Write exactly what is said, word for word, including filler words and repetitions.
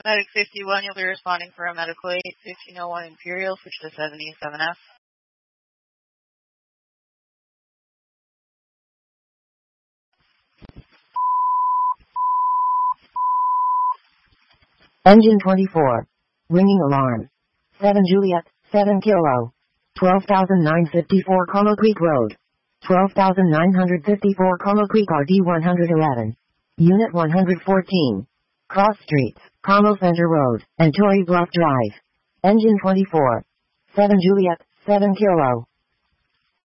Medic fifty-one, you'll be responding for a medical aid. fifteen oh one Imperial, switch to seventy-seven F. Engine twenty-four. Ringing alarm. seven Juliet, seven Kilo. twelve thousand nine hundred fifty-four Colo Creek Road. twelve thousand nine hundred fifty-four Colo Creek R D one eleven. Unit one fourteen. Cross Streets, Carmel Center Road, and Torrey Bluff Drive. Engine twenty-four. seven Juliet, seven Kilo.